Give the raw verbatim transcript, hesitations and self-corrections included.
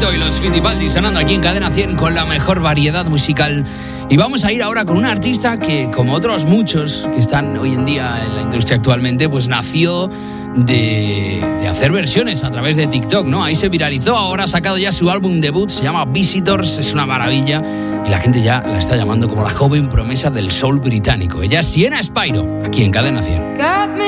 Despacito y los Fittipaldi sonando aquí en Cadena cien con la mejor variedad musical. Y vamos a ir ahora con una artista que, como otros muchos que están hoy en día en la industria actualmente, pues nació de, de hacer versiones a través de TikTok, ¿no? Ahí se viralizó, ahora ha sacado ya su álbum debut, se llama Visitors, es una maravilla y la gente ya la está llamando como la joven promesa del soul británico. Ella es Sienna Spyro, aquí en Cadena cien.